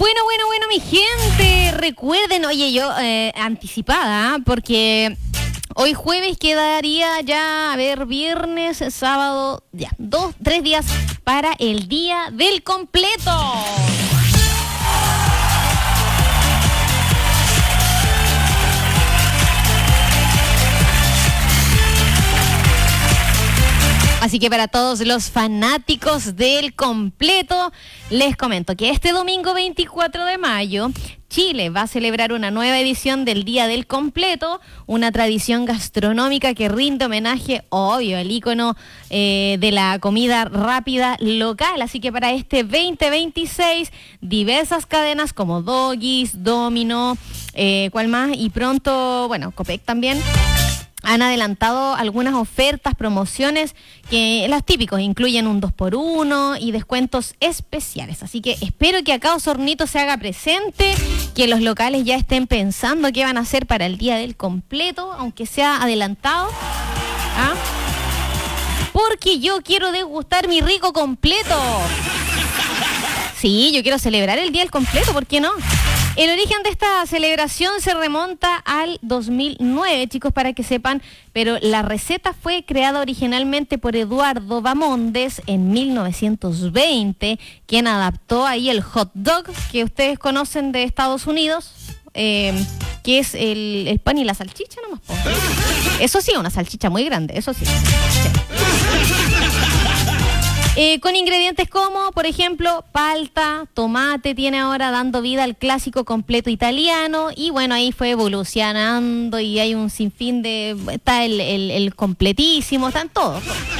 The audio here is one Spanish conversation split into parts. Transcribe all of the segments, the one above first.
Bueno, mi gente, recuerden, oye, yo anticipada, porque hoy jueves quedaría ya, a ver, viernes, sábado, ya, 3 días para el día del completo. Así que para todos los fanáticos del completo, les comento que este domingo 24 de mayo, Chile va a celebrar una nueva edición del Día del Completo, una tradición gastronómica que rinde homenaje, obvio, al ícono de la comida rápida local. Así que para este 2026, diversas cadenas como Doggies, Domino, ¿cuál más? Y pronto, bueno, Copec también, han adelantado algunas ofertas, promociones que las típicos incluyen un 2x1 y descuentos especiales. Así que espero que acá Osornito se haga presente, que los locales ya estén pensando qué van a hacer para el día del completo, aunque sea adelantado. ¿Ah? Porque yo quiero degustar mi rico completo. Sí, yo quiero celebrar el día del completo, ¿por qué no? El origen de esta celebración se remonta al 2009, chicos, para que sepan, pero la receta fue creada originalmente por Eduardo Bamondes en 1920, quien adaptó ahí el hot dog que ustedes conocen de Estados Unidos, que es el pan y la salchicha nomás. Eso sí, una salchicha muy grande, eso sí. Con ingredientes como, por ejemplo, palta, tomate, tiene ahora dando vida al clásico completo italiano, y bueno, ahí fue evolucionando y hay un sinfín de... está el completísimo, están todos.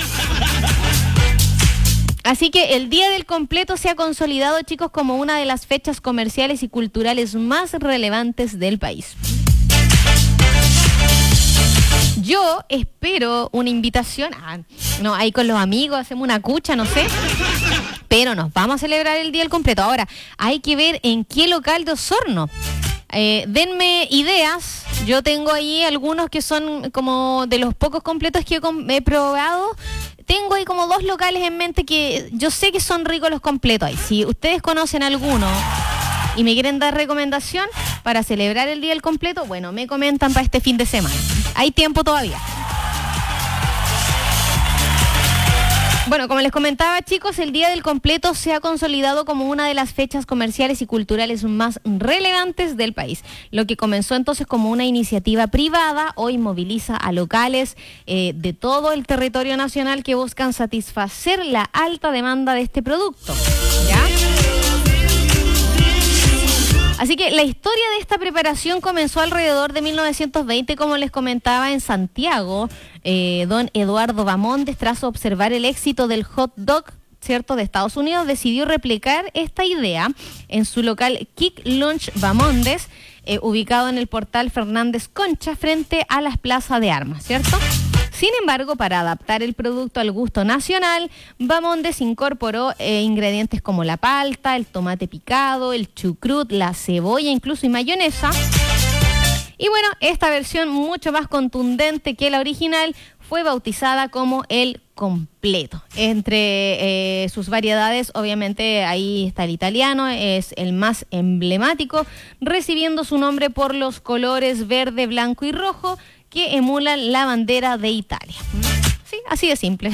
Así que el Día del Completo se ha consolidado, chicos, como una de las fechas comerciales y culturales más relevantes del país. Yo espero una invitación, no, ahí con los amigos, hacemos una cucha, no sé, pero nos vamos a celebrar el Día del Completo. Ahora, hay que ver en qué local de Osorno. Denme ideas, yo tengo ahí algunos que son como de los pocos completos que he probado. Tengo ahí como 2 locales en mente que yo sé que son ricos los completos ahí. Si ustedes conocen alguno y me quieren dar recomendación para celebrar el Día del Completo, bueno, me comentan para este fin de semana. Hay tiempo todavía. Bueno, como les comentaba, chicos, el Día del Completo se ha consolidado como una de las fechas comerciales y culturales más relevantes del país. Lo que comenzó entonces como una iniciativa privada, hoy moviliza a locales de todo el territorio nacional que buscan satisfacer la alta demanda de este producto. ¿Ya? Así que la historia de esta preparación comenzó alrededor de 1920, como les comentaba, en Santiago. Don Eduardo Bamondes, tras observar el éxito del hot dog, ¿cierto?, de Estados Unidos, decidió replicar esta idea en su local Kick Lunch Bamondes, ubicado en el portal Fernández Concha, frente a las plazas de armas, ¿cierto? Sin embargo, para adaptar el producto al gusto nacional, Bamondes incorporó ingredientes como la palta, el tomate picado, el chucrut, la cebolla, incluso y mayonesa. Y bueno, esta versión mucho más contundente que la original fue bautizada como el completo. Entre sus variedades, obviamente, ahí está el italiano, es el más emblemático, recibiendo su nombre por los colores verde, blanco y rojo que emulan la bandera de Italia. Sí, así de simple.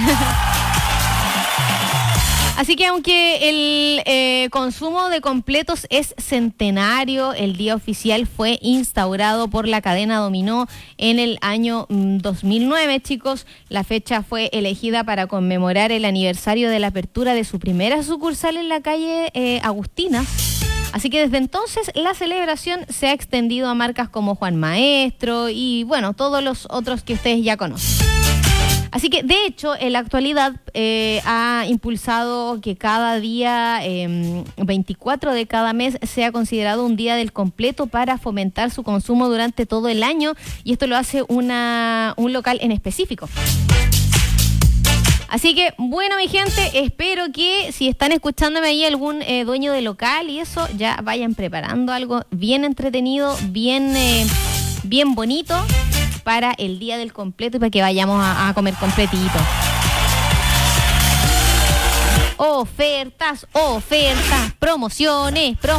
Así que aunque el consumo de completos es centenario, el día oficial fue instaurado por la cadena Dominó en el año 2009, chicos. La fecha fue elegida para conmemorar el aniversario de la apertura de su primera sucursal en la calle Agustina. Así que desde entonces la celebración se ha extendido a marcas como Juan Maestro y bueno, todos los otros que ustedes ya conocen. Así que, de hecho, en la actualidad ha impulsado que cada día 24 de cada mes sea considerado un día del completo para fomentar su consumo durante todo el año, y esto lo hace un local en específico. Así que, bueno, mi gente, espero que si están escuchándome ahí algún dueño de local y eso, ya vayan preparando algo bien entretenido, bien bonito para el Día del Completo y para que vayamos a comer completito. Ofertas, promociones.